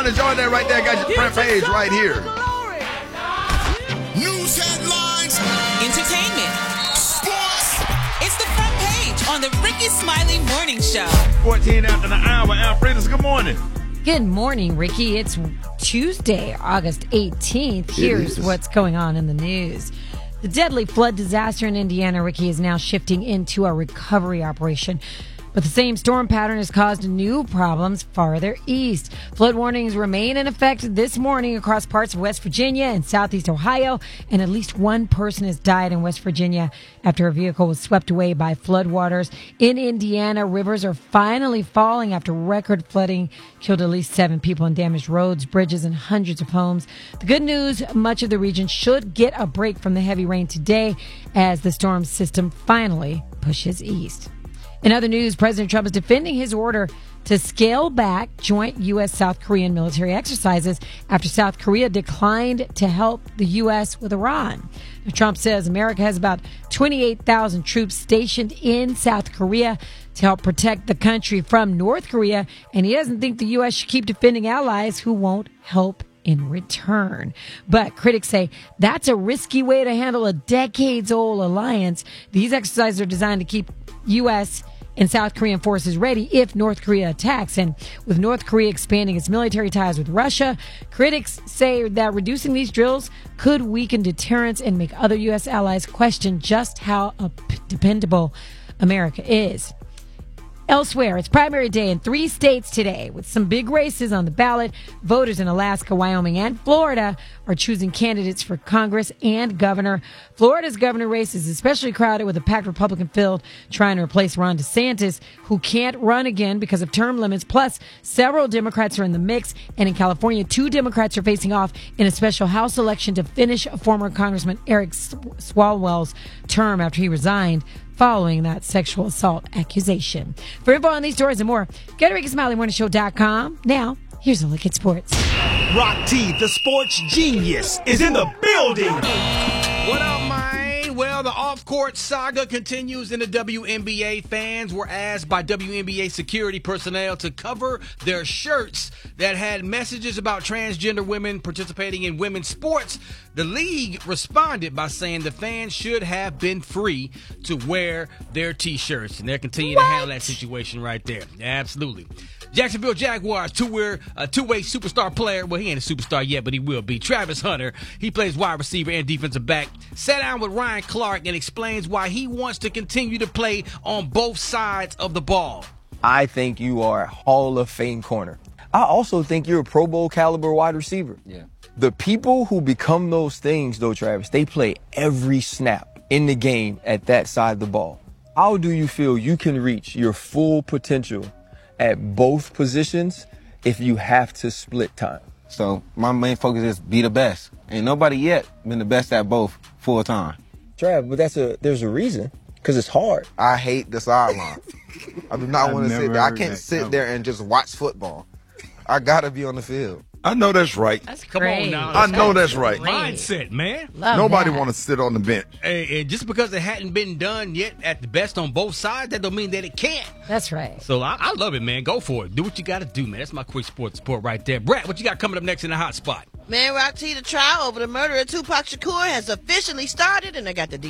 down. Enjoy that right there. Got your front page right here. News headlines. Entertainment. Sports. It's the front page on the Ricky Smiley Morning Show. 14 after the hour. Alfredas, good morning. Good morning, Ricky. It's Tuesday, August 18th. Here's what's going on in the news. The deadly flood disaster in Indiana, Ricky, is now shifting into a recovery operation. But the same storm pattern has caused new problems farther east. Flood warnings remain in effect this morning across parts of West Virginia and southeast Ohio, and at least one person has died in West Virginia after a vehicle was swept away by floodwaters. In Indiana, rivers are finally falling after record flooding killed at least 7 people and damaged roads, bridges, and hundreds of homes. The good news, much of the region should get a break from the heavy rain today as the storm system finally pushes east. In other news, President Trump is defending his order to scale back joint U.S.-South Korean military exercises after South Korea declined to help the U.S. with Iran. Now, Trump says America has about 28,000 troops stationed in South Korea to help protect the country from North Korea, and he doesn't think the U.S. should keep defending allies who won't help in return. But critics say that's a risky way to handle a decades-old alliance. These exercises are designed to keep U.S. and South Korean forces ready if North Korea attacks. And with North Korea expanding its military ties with Russia, critics say that reducing these drills could weaken deterrence and make other U.S. allies question just how dependable America is. Elsewhere, it's primary day in 3 states today with some big races on the ballot. Voters in Alaska, Wyoming, and Florida are choosing candidates for Congress and governor. Florida's governor race is especially crowded with a packed Republican field trying to replace Ron DeSantis, who can't run again because of term limits. Plus, several Democrats are in the mix. And in California, 2 Democrats are facing off in a special House election to finish former Congressman Eric Swalwell's term after he resigned following that sexual assault accusation. For info on these stories and more, go to RickySmileyMorningShow.com. Now, here's a look at sports. Rock T, the sports genius, is in the building. What up, man? Well, the off-court saga continues in the WNBA. Fans were asked by WNBA security personnel to cover their shirts that had messages about transgender women participating in women's sports. The league responded by saying the fans should have been free to wear their T-shirts, and they're continuing to handle that situation right there. Absolutely. Jacksonville Jaguars two-way superstar player. Well, he ain't a superstar yet, but he will be. Travis Hunter, he plays wide receiver and defensive back, sat down with Ryan Clark and explains why he wants to continue to play on both sides of the ball. I think you are a Hall of Fame corner. I also think you're a Pro Bowl caliber wide receiver. Yeah. The people who become those things, though, Travis, they play every snap in the game at that side of the ball. How do you feel you can reach your full potential at both positions if you have to split time? So my main focus is be the best. Ain't nobody yet been the best at both full time. Trav, but there's a reason, because it's hard. I hate the sideline. I do not want to sit there. I can't sit there and just watch football. I got to be on the field. I know that's right. That's Come great. on now. I know that's right. Mindset, man. Love Nobody that. want to sit on the bench. And just because it hadn't been done yet at the best on both sides, that don't mean that it can't. That's right. So I love it, man. Go for it. Do what you got to do, man. That's my quick sports report right there. Brett, what you got coming up next in the hot spot? Man, Rock T, the trial over the murder of Tupac Shakur has officially started, and I got the